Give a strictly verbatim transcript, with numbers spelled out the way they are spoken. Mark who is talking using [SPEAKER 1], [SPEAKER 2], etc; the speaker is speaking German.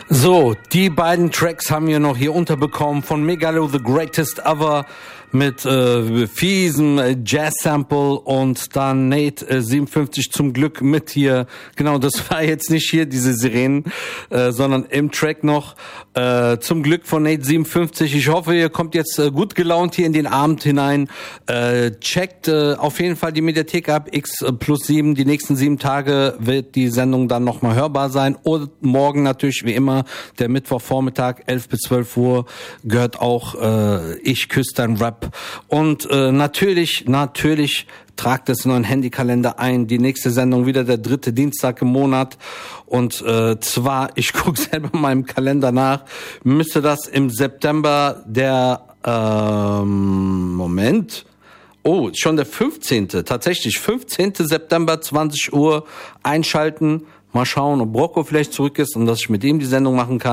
[SPEAKER 1] So, die beiden Tracks haben wir noch hier unterbekommen von Megalo, The Greatest Ever, mit äh, fiesem äh, Jazz-Sample und dann Nate äh, siebenundfünfzig zum Glück mit hier. Genau, das war jetzt nicht hier diese Sirenen, äh, sondern im Track noch. Äh, zum Glück von Nate siebenundfünfzig. Ich hoffe, ihr kommt jetzt äh, gut gelaunt hier in den Abend hinein. Äh, checkt äh, auf jeden Fall die Mediathek ab, X plus sieben. Die nächsten sieben Tage wird die Sendung dann nochmal hörbar sein. Und morgen natürlich wie immer, der Mittwochvormittag, elf bis zwölf Uhr, gehört auch äh, Ich küsse dein Rap. Und äh, natürlich, natürlich tragt es in euren Handykalender ein. Die nächste Sendung wieder der dritte Dienstag im Monat. Und äh, zwar, ich gucke selber in meinem Kalender nach, müsste das im September der, ähm, Moment, oh, schon der fünfzehnte Tatsächlich, fünfzehnten September, zwanzig Uhr einschalten. Mal schauen, ob Brocco vielleicht zurück ist und dass ich mit ihm die Sendung machen kann.